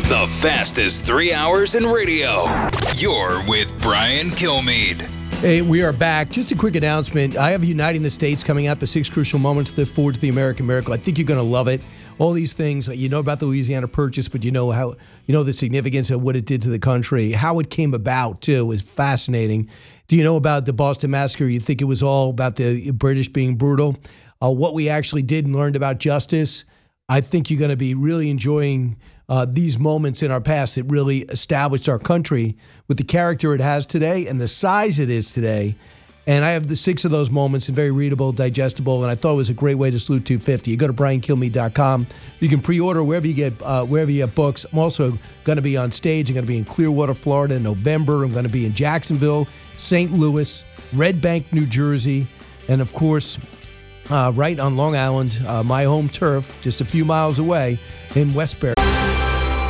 The fastest 3 hours in radio. You're with Brian Kilmeade. Hey, we are back. Just a quick announcement. I have Uniting the States coming out, the 6 crucial moments that forged the American miracle. I think you're going to love it. All these things, you know about the Louisiana Purchase, but you know the significance of what it did to the country. How it came about, too, is fascinating. Do you know about the Boston Massacre? You think it was all about the British being brutal? What we actually did and learned about justice? I think you're going to be really enjoying these moments in our past that really established our country with the character it has today and the size it is today. And I have the 6 of those moments and very readable, digestible, and I thought it was a great way to salute 250. You go to briankilmeade.com. You can pre-order wherever you get books. I'm also going to be on stage. I'm going to be in Clearwater, Florida in November. I'm going to be in Jacksonville, St. Louis, Red Bank, New Jersey, and of course, right on Long Island, my home turf, just a few miles away in Westbury.